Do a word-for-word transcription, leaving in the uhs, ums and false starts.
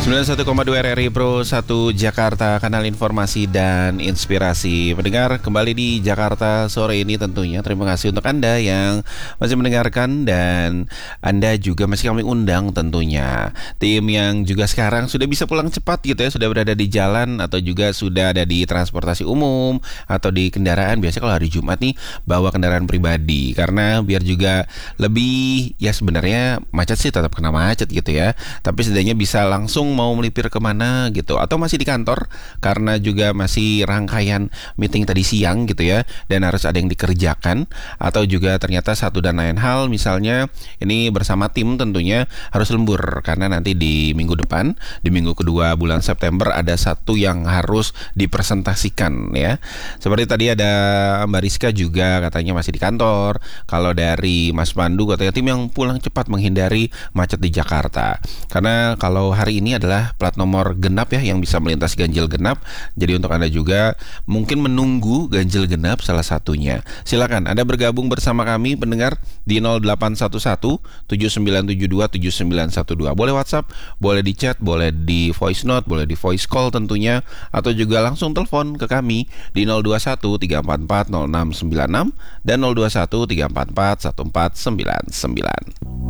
sembilan puluh satu koma dua R R I Pro satu Jakarta, kanal informasi dan inspirasi. Pendengar, kembali di Jakarta sore ini tentunya. Terima kasih untuk Anda yang masih mendengarkan, dan Anda juga masih kami undang tentunya. Tim yang juga sekarang sudah bisa pulang cepat gitu ya, sudah berada di jalan atau juga sudah ada di transportasi umum atau di kendaraan. Biasanya kalau hari Jumat nih bawa kendaraan pribadi, karena biar juga lebih, ya sebenarnya macet sih tetap kena macet gitu ya, tapi setidaknya bisa langsung mau melipir kemana gitu, atau masih di kantor karena juga masih rangkaian meeting tadi siang gitu ya, dan harus ada yang dikerjakan, atau juga ternyata satu dan lain hal, misalnya ini bersama tim tentunya harus lembur karena nanti di minggu depan, di minggu kedua bulan September ada satu yang harus dipresentasikan ya. Seperti tadi ada Mbak Rizka juga katanya masih di kantor. Kalau dari Mas Pandu katanya tim yang pulang cepat menghindari macet di Jakarta, karena kalau hari ini adalah plat nomor genap ya, yang bisa melintas ganjil genap. Jadi untuk Anda juga mungkin menunggu ganjil genap salah satunya, silakan Anda bergabung bersama kami pendengar di nol delapan satu satu tujuh sembilan tujuh dua tujuh sembilan satu dua. Boleh WhatsApp, boleh di chat, boleh di voice note, boleh di voice call tentunya, atau juga langsung telepon ke kami di nol dua satu tiga empat empat nol enam sembilan enam dan nol dua satu tiga empat empat satu empat sembilan sembilan.